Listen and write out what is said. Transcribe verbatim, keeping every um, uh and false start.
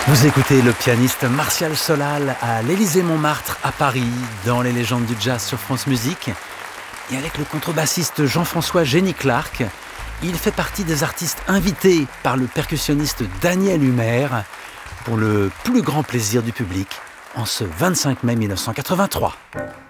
Vous écoutez le pianiste Martial Solal à l'Élysée-Montmartre à Paris, dans les légendes du jazz sur France Musique. Et avec le contrebassiste Jean-François Génie-Clark, il fait partie des artistes invités par le percussionniste Daniel Humer pour le plus grand plaisir du public en ce vingt-cinq mai mille neuf cent quatre-vingt-trois.